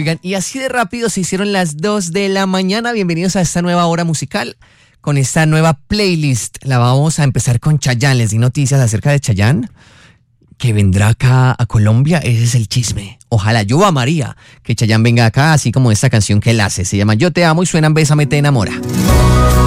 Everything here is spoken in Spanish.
Oigan, y así de rápido se hicieron las 2 de la mañana. Bienvenidos a esta nueva hora musical, con esta nueva playlist. La vamos a empezar con Chayanne. Les di noticias acerca de Chayanne, que vendrá acá a Colombia. Ese es el chisme. Ojalá, yo amaría que Chayanne venga acá, así como esta canción que él hace. Se llama Yo te amo y suena Bésame te enamora.